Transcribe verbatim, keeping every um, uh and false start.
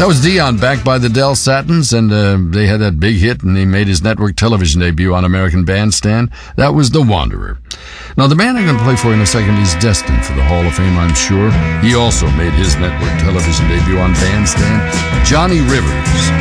That was Dion, backed by the Del Satins, and uh, they had that big hit, and he made his network television debut on American Bandstand. That was The Wanderer. Now, the man I'm going to play for you in a second is destined for the Hall of Fame, I'm sure. He also made his network television debut on Bandstand. Johnny Rivers.